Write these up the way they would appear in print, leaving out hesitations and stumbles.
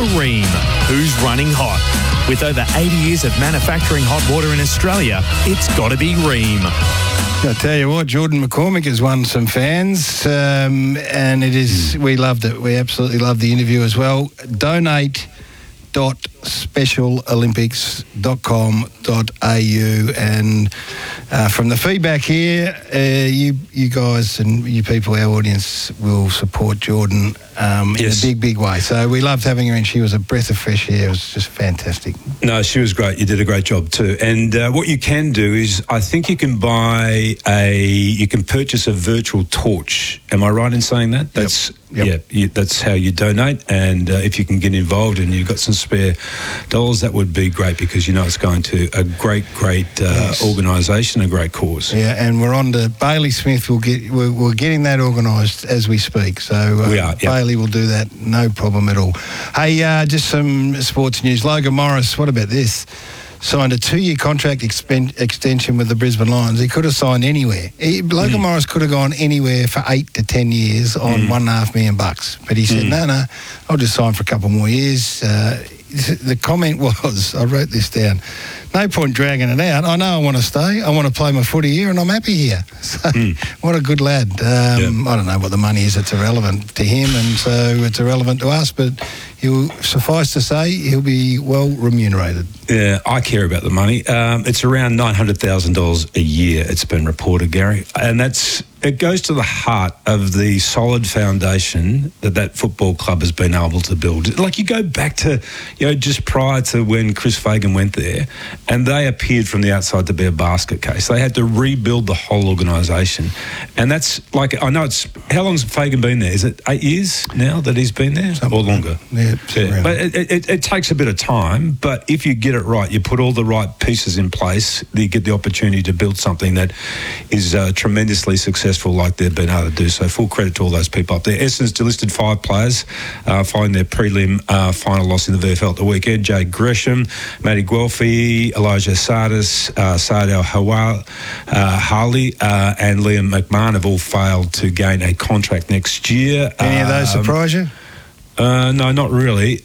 Rheem, who's running hot. With over 80 years of manufacturing hot water in Australia, it's got to be Rheem. I tell you what, Jordan McCormick has won some fans, and it is. We loved it. We absolutely loved the interview as well. Donate.specialolympics.com.au, and from the feedback here, you guys and you people, our audience, will support Jordan in a big way. So we loved having her in. She was a breath of fresh air. It was just fantastic. No, she was great. You did a great job too. And what you can do is, I think you can purchase a virtual torch. Am I right in saying that? That's that's how you donate. And if you can get involved and you've got some spare dollars, that would be great, because it's going to a great organisation, a great cause. Yeah, and we're on to Bailey Smith. We're getting that organised as we speak. So we are. Bailey will do that, no problem at all. Hey, just some sports news. Logan Morris, what about this? Signed a 2-year contract extension with the Brisbane Lions. He could have signed anywhere. Logan Morris could have gone anywhere for 8 to 10 years on $1.5 million. But he said, no, I'll just sign for a couple more years. The comment was, I wrote this down, no point dragging it out. I know I want to stay. I want to play my footy here, and I'm happy here. So what a good lad. I don't know what the money is. It's irrelevant to him, and so it's irrelevant to us. But he'll suffice to say he'll be well remunerated. Yeah, I care about the money. It's around $900,000 a year, it's been reported, Gary. And it goes to the heart of the solid foundation that football club has been able to build. Like, you go back to, just prior to when Chris Fagan went there, and they appeared from the outside to be a basket case. They had to rebuild the whole organisation. And that's, like, I know how long's Fagan been there? Is it 8 years now that he's been there? Or longer? Yeah. But it takes a bit of time, but if you get it right, you put all the right pieces in place, you get the opportunity to build something that is tremendously successful, like they've been able to do. So full credit to all those people up there. Essendon's delisted 5 players following their prelim final loss in the VFL at the weekend. Jay Gresham, Matty Guelphy, Elijah Sardis, Sardel Harley and Liam McMahon have all failed to gain a contract next year. Any of those surprise you? No, not really.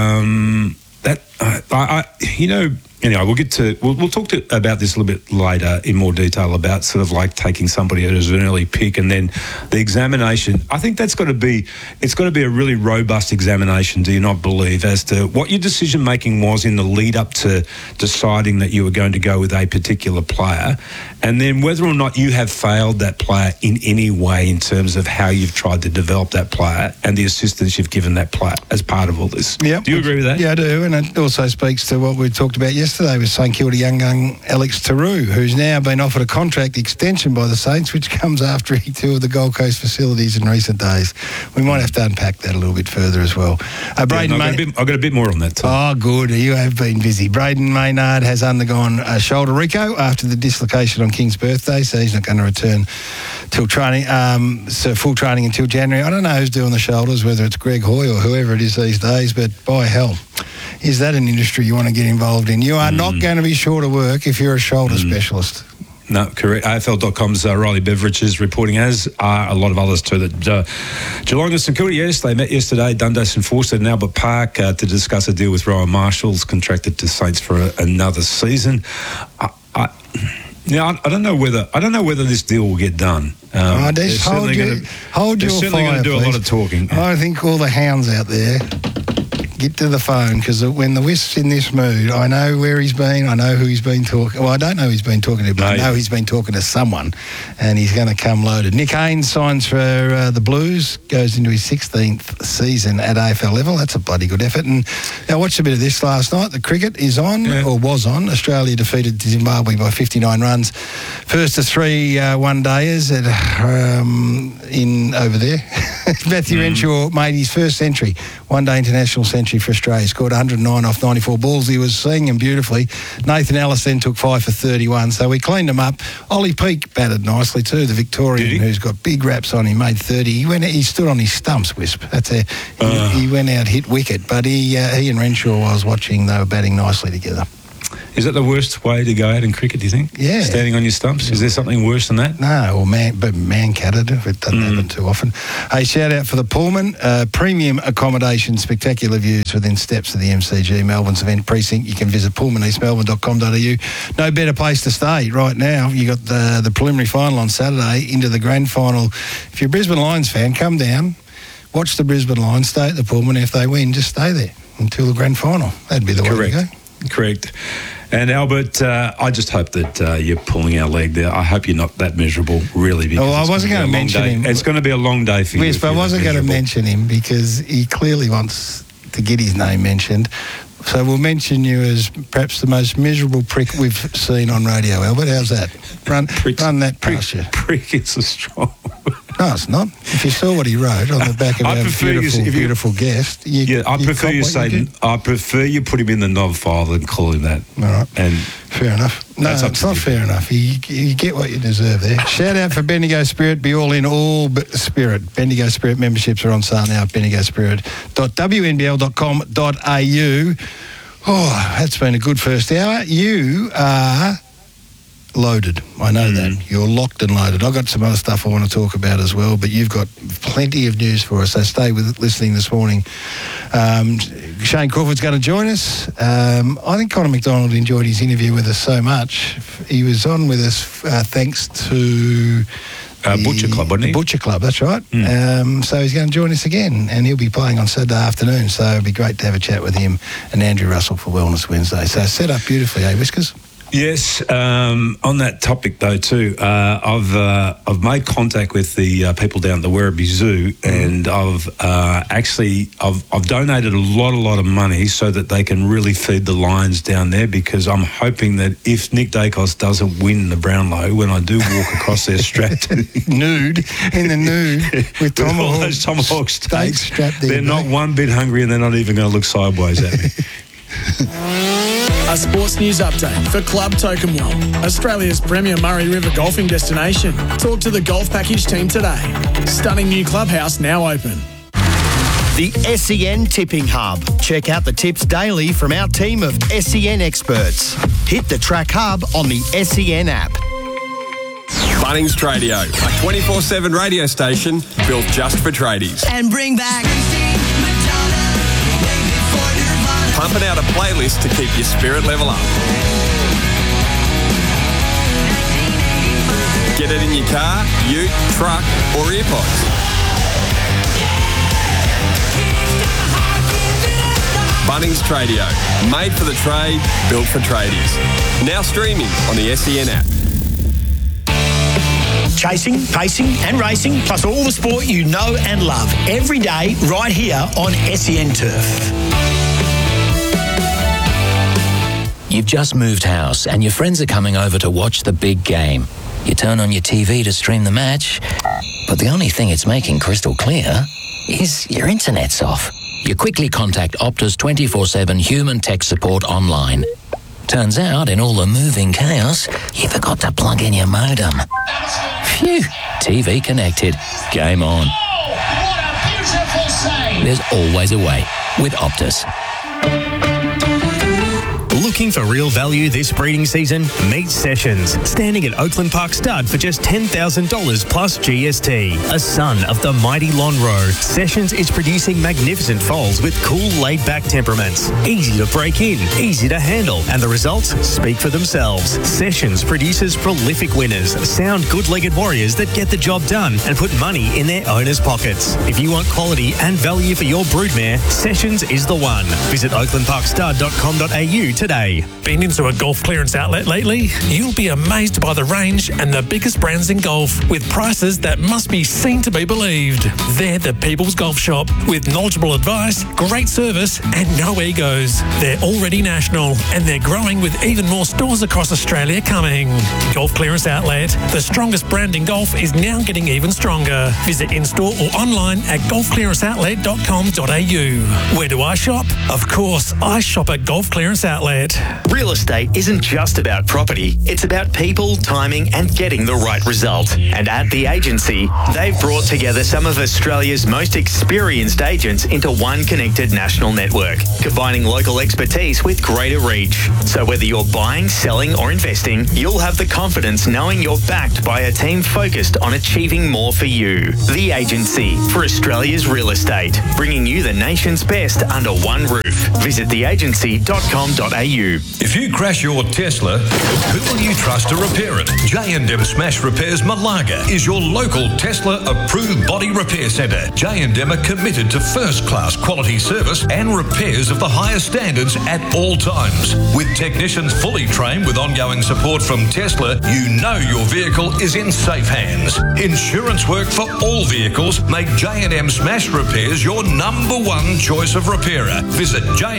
Anyway, we'll talk about this a little bit later in more detail, about sort of like taking somebody as an early pick, and then the examination. I think it's got to be a really robust examination, do you not believe, as to what your decision making was in the lead up to deciding that you were going to go with a particular player, and then whether or not you have failed that player in any way in terms of how you've tried to develop that player and the assistance you've given that player as part of all this. Yep. Do you agree with that? Yeah, I do, and it also speaks to what we talked about yesterday with St Kilda young Alex Taru, who's now been offered a contract extension by the Saints, which comes after he toured the Gold Coast facilities in recent days. We might have to unpack that a little bit further as well. Braden I've got a bit more on that too. Oh, good. You have been busy. Braden Maynard has undergone a shoulder reco after the dislocation on King's birthday, so he's not going to return till training, full training until January. I don't know who's doing the shoulders, whether it's Greg Hoy or whoever it is these days, but by hell, is that an industry you want to get involved in? You are not going to be short of work if you're a shoulder specialist. No, correct. AFL.com's Riley Beveridge is reporting, as are a lot of others too, that Geelong and St Kilda, yes, they met yesterday, Dundas and Forster at Albert Park to discuss a deal with Rowan Marshall's contracted to Saints for another season. I don't know whether this deal will get done. Hold your they're certainly going to do a lot of talking. I think all the hounds out there, get to the phone, because when the Wisp's in this mood, I know where he's been, I know who he's been talking. Well, I don't know who he's been talking to, but I know he's been talking to someone, and he's going to come loaded. Nick Haynes signs for the Blues, goes into his 16th season at AFL level. That's a bloody good effort. And I watched a bit of this last night. The cricket is on, or was on. Australia defeated Zimbabwe by 59 runs. First of 3 one-dayers over there. Matthew Renshaw made his first century, one-day international century for Australia. Scored 109 off 94 balls. He was seeing him beautifully. Nathan Ellis then took 5 for 31, so we cleaned him up. Ollie Peake batted nicely too, the Victorian, who's got big raps on him, made 30. He stood on his stumps, Wisp. He went out, hit wicket, but he and Renshaw, I was watching, they were batting nicely together. Is that the worst way to go out in cricket, do you think? Yeah. Standing on your stumps? Is there something worse than that? No, or man-catted, if it doesn't happen too often. Hey, shout out for the Pullman. Premium accommodation, spectacular views within steps of the MCG, Melbourne's event precinct. You can visit pullmaneastmelbourne.com.au. No better place to stay right now. You got the preliminary final on Saturday into the grand final. If you're a Brisbane Lions fan, come down, watch the Brisbane Lions, stay at the Pullman. If they win, just stay there until the grand final. That'd be the way to go. Correct. And Albert, I just hope that you're pulling our leg there. I hope you're not that miserable, really. Because I wasn't going to mention him. It's going to be a long day for you. Yes, but I wasn't going to mention him because he clearly wants to get his name mentioned. So we'll mention you as perhaps the most miserable prick we've seen on radio, Albert. How's that? Run that past you. Prick is a strong word. No, it's not. If you saw what he wrote on the back of our beautiful guest, I prefer you put him in the knob file than call him that. All right. And fair enough. No, it's not fair enough. You get what you deserve there. Shout out for Bendigo Spirit. Be all in all spirit. Bendigo Spirit memberships are on sale now at bendigospirit.wnbl.com.au. Oh, that's been a good first hour. You are loaded. I know that. You're locked and loaded. I've got some other stuff I want to talk about as well, but you've got plenty of news for us, so stay with listening this morning. Shane Crawford's going to join us. I think Conor McDonald enjoyed his interview with us so much. He was on with us thanks to Butcher Club, wasn't he? Butcher Club, that's right. So he's going to join us again, and he'll be playing on Saturday afternoon, so it'd be great to have a chat with him and Andrew Russell for Wellness Wednesday. So set up beautifully, eh, Whiskers? Yes. On that topic, though, too, I've made contact with the people down at the Werribee Zoo, and I've donated a lot of money so that they can really feed the lions down there, because I'm hoping that if Nick Dacos doesn't win the Brownlow, when I do walk across their strapped nude with all those tomahawk steaks strapped in, they're not one bit hungry, and they're not even going to look sideways at me. A sports news update for Club Tokemwell, Australia's premier Murray River golfing destination. Talk to the golf package team today. Stunning new clubhouse now open. The SEN Tipping Hub. Check out the tips daily from our team of SEN experts. Hit the Track Hub on the SEN app. Bunnings Tradio, a 24/7 radio station built just for tradies. And bring back... Pumping out a playlist to keep your spirit level up. Get it in your car, ute, truck or earpods. Bunnings Tradio, made for the trade, built for tradies. Now streaming on the SEN app. Chasing, pacing and racing, plus all the sport you know and love, every day right here on SEN Turf. You've just moved house and your friends are coming over to watch the big game. You turn on your TV to stream the match, but the only thing it's making crystal clear is your internet's off. You quickly contact Optus 24/7 human tech support online. Turns out, in all the moving chaos, you forgot to plug in your modem. Phew, TV connected. Game on. Oh, what a beautiful save! There's always a way with Optus. Looking for real value this breeding season? Meet Sessions, standing at Oakland Park Stud for just $10,000 plus GST. A son of the mighty Lonhro, Sessions is producing magnificent foals with cool, laid-back temperaments. Easy to break in, easy to handle, and the results speak for themselves. Sessions produces prolific winners, sound, good-legged warriors that get the job done and put money in their owners' pockets. If you want quality and value for your broodmare, Sessions is the one. Visit oaklandparkstud.com.au today. Been into a golf clearance outlet lately? You'll be amazed by the range and the biggest brands in golf with prices that must be seen to be believed. They're the People's Golf Shop with knowledgeable advice, great service and no egos. They're already national and they're growing with even more stores across Australia coming. Golf Clearance Outlet, the strongest brand in golf, is now getting even stronger. Visit in-store or online at golfclearanceoutlet.com.au. Where do I shop? Of course, I shop at Golf Clearance Outlet. Estate. Real estate isn't just about property, it's about people, timing and getting the right result. And at The Agency, they've brought together some of Australia's most experienced agents into one connected national network, combining local expertise with greater reach. So whether you're buying, selling or investing, you'll have the confidence knowing you're backed by a team focused on achieving more for you. The Agency for Australia's real estate, bringing you the nation's best under one roof. Visit theagency.com.au. If you crash your Tesla, who will you trust to repair it? J&M Smash Repairs Malaga is your local Tesla approved body repair centre. J&M are committed to first-class quality service and repairs of the highest standards at all times. With technicians fully trained with ongoing support from Tesla, you know your vehicle is in safe hands. Insurance work for all vehicles make J&M Smash Repairs your number one choice of repairer. Visit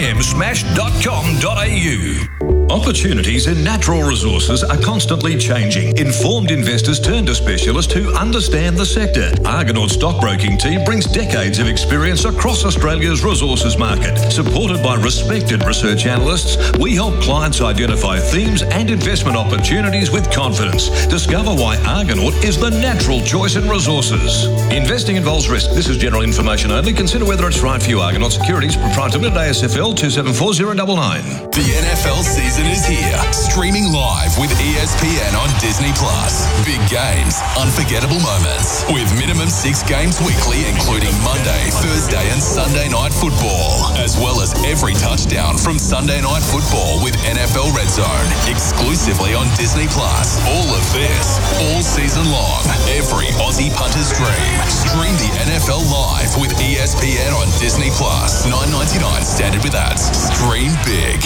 jmsmash.com.au. Opportunities in natural resources are constantly changing. Informed investors turn to specialists who understand the sector. Argonaut Stockbroking Team brings decades of experience across Australia's resources market. Supported by respected research analysts, we help clients identify themes and investment opportunities with confidence. Discover why Argonaut is the natural choice in resources. Investing involves risk. This is general information only. Consider whether it's right for you. Argonaut Securities, Proprietary Limited, ASFL 274099. The NFL season is here. Streaming live with ESPN on Disney+. Big games, unforgettable moments. With minimum 6 games weekly, including Monday, Thursday and Sunday night football. As well as every touchdown from Sunday night football with NFL Red Zone. Exclusively on Disney+. All of this, all season long. Every Aussie punter's dream. Stream the NFL live with ESPN on Disney+. $9.99 standard with ads. Stream big.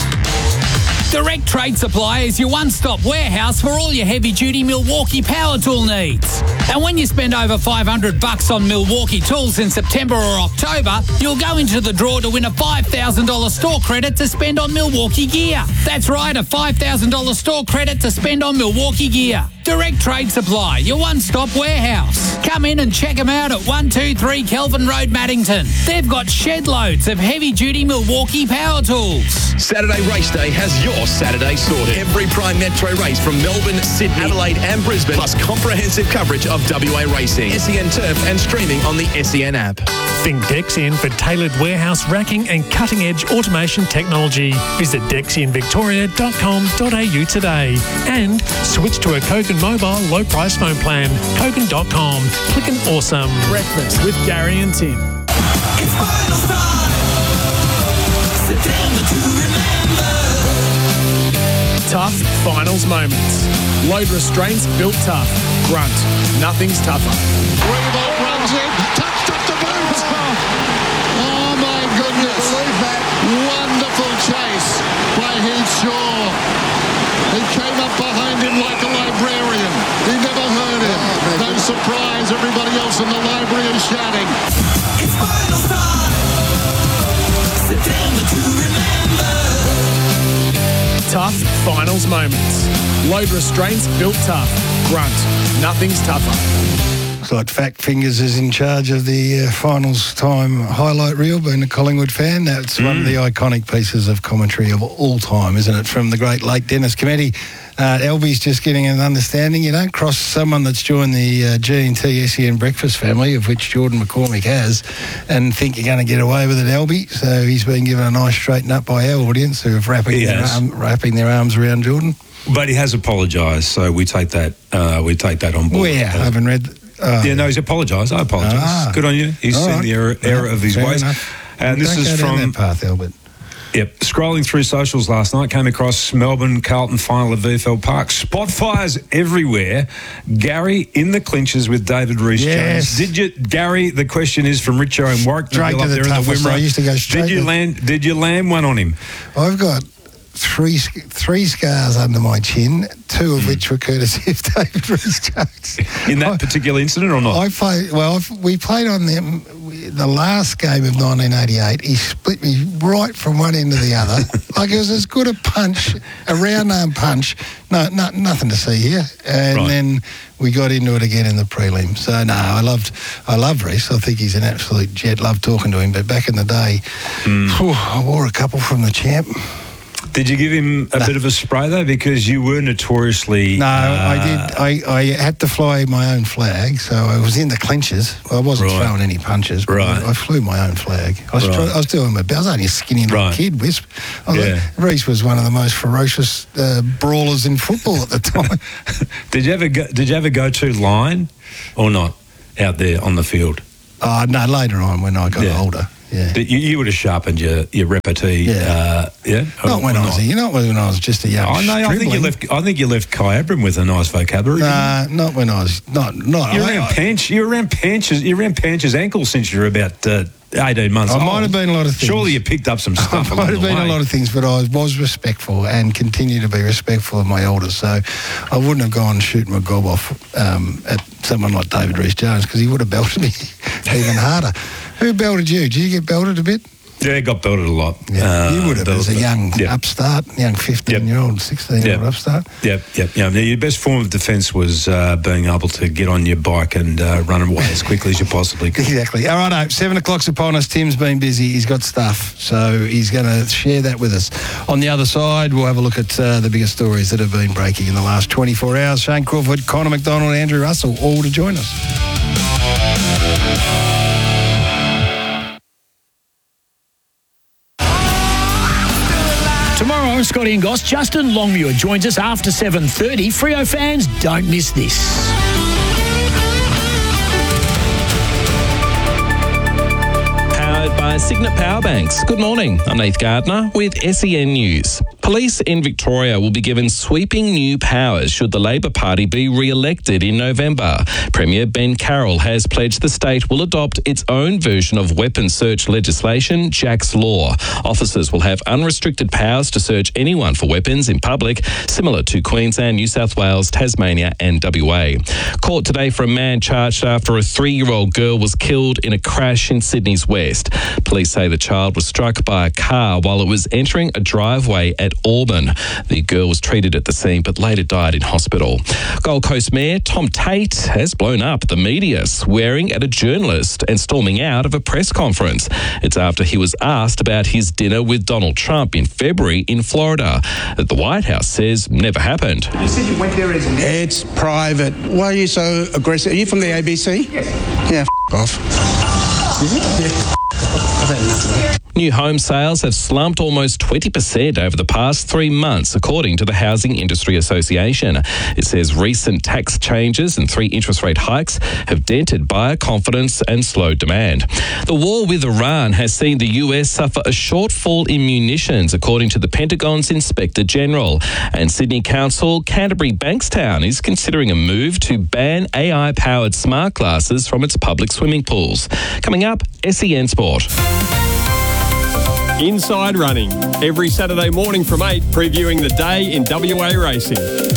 Direct Trade Supply is your one-stop warehouse for all your heavy-duty Milwaukee power tool needs. And when you spend over $500 on Milwaukee tools in September or October, you'll go into the draw to win a $5,000 store credit to spend on Milwaukee gear. That's right, a $5,000 store credit to spend on Milwaukee gear. Direct Trade Supply, your one-stop warehouse. Come in and check them out at 123 Kelvin Road, Maddington. They've got shed loads of heavy-duty Milwaukee power tools. Saturday Race Day has your Saturday sorted. Every Prime Metro race from Melbourne, Sydney, Adelaide and Brisbane, plus comprehensive coverage of WA racing, SEN Turf and streaming on the SEN app. Think Dexian for tailored warehouse racking and cutting-edge automation technology. Visit dexianvictoria.com.au today and switch to a Kogan Mobile low-price phone plan. Kogan.com. Click and awesome. Breakfast with Gary and Tim. It's final start. September to remember. Tough finals moments. Load restraints built tough. Grunt. Nothing's tougher. Reebok runs in. Touched off the boot. Oh my goodness. Wonderful chase by Heath Shaw. He came up behind him like a librarian. He never heard him. No surprise, everybody else in the library is shouting. It's final start. September to remember. Tough finals moments. Load restraints built tough. Grunt. Nothing's tougher. Looks like Fat Fingers is in charge of the finals time highlight reel, being a Collingwood fan. That's one of the iconic pieces of commentary of all time, isn't it, from the great late Dennis Cometti. Albie's just getting an understanding. You don't cross someone that's joined the G&T SEN breakfast family, of which Jordan McCormick has, and think you're going to get away with it, Albie. So he's been given a nice straighten up by our audience who are wrapping their arms around Jordan. But he has apologised, so we take that on board. Well, yeah, I haven't read... yeah, no, he's apologised. I apologise. Good on you. He's seen the error of his ways. And this is from that path, Albert. Yep. Scrolling through socials last night, came across Melbourne Carlton final at VFL Park. Spot fires everywhere. Gary in the clinches with David Rees-Jones. Did you, Gary? The question is from Richo and Warwick. Straight to the toughest. I used to go straight. Did you land one on him? I've got three scars under my chin, two of which were courtesy of David Rees-Jones. In that particular incident or not? We played on them the last game of 1988. He split me right from one end to the other. Like it was as good a punch, a round arm punch. No, nothing to see here. And then we got into it again in the prelim. So no, I love Rees. I think he's an absolute jet. Love talking to him. But back in the day, I wore a couple from the champ. Did you give him a bit of a spray though? Because you were notoriously. No, I did. I had to fly my own flag, so I was in the clinches. I wasn't throwing any punches, but I flew my own flag. I was doing my best. I was only a skinny little kid, Wisp. Reece was one of the most ferocious brawlers in football at the time. Did you ever go to line or not out there on the field? No, later on when I got older. Yeah. You would have sharpened your repartee. Not when I was just a young. Oh no, I think you left Kai Abram with a nice vocabulary. Not when I was not. You ran Panch's ankle since you were about 18 months old. I might have been a lot of things. Surely you picked up some stuff. I might have been a lot of things, but I was respectful and continue to be respectful of my elders. So I wouldn't have gone shooting my gob off at someone like David Rees-Jones because he would have belted me even harder. Who belted you? Did you get belted a bit? Yeah, got belted a lot. Yeah, you would have as a young upstart, young 15-year-old, 16-year-old upstart. Yep. Now, your best form of defence was being able to get on your bike and run away as quickly as you possibly could. Exactly. All right, 7 o'clock's upon us. Tim's been busy. He's got stuff, so he's going to share that with us. On the other side, we'll have a look at the biggest stories that have been breaking in the last 24 hours. Shane Crawford, Connor McDonald, Andrew Russell, all to join us. Tomorrow, Scotty and Goss, Justin Longmuir joins us after 7:30. Freo fans, don't miss this. By Signet Power Banks. Good morning. I'm Nath Gardner with SEN News. Police in Victoria will be given sweeping new powers should the Labor Party be re-elected in November. Premier Ben Carroll has pledged the state will adopt its own version of weapons search legislation, Jack's Law. Officers will have unrestricted powers to search anyone for weapons in public, similar to Queensland, New South Wales, Tasmania and WA. Court today for a man charged after a 3-year-old girl was killed in a crash in Sydney's west. Police say the child was struck by a car while it was entering a driveway at Auburn. The girl was treated at the scene but later died in hospital. Gold Coast Mayor Tom Tate has blown up the media, swearing at a journalist and storming out of a press conference. It's after he was asked about his dinner with Donald Trump in February in Florida. That the White House says never happened. You said you went there as a mayor. It's private. Why are you so aggressive? Are you from the ABC? Yes. Yeah, off. Yeah. New home sales have slumped almost 20% over the past 3 months, according to the Housing Industry Association. It says recent tax changes and 3 interest rate hikes have dented buyer confidence and slowed demand. The war with Iran has seen the US suffer a shortfall in munitions, according to the Pentagon's Inspector General. And Sydney Council Canterbury Bankstown is considering a move to ban AI-powered smart glasses from its public swimming pools. Coming up, SEN Sport. Inside Running, every Saturday morning from 8, previewing the day in WA racing.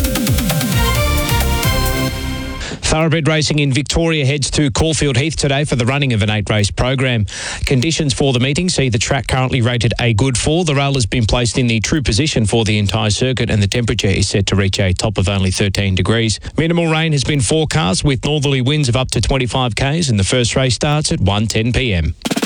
Thoroughbred racing in Victoria heads to Caulfield Heath today for the running of an 8-race program. Conditions for the meeting see the track currently rated a good 4. The rail has been placed in the true position for the entire circuit and the temperature is set to reach a top of only 13 degrees. Minimal rain has been forecast with northerly winds of up to 25 k's and the first race starts at 1:10 p.m.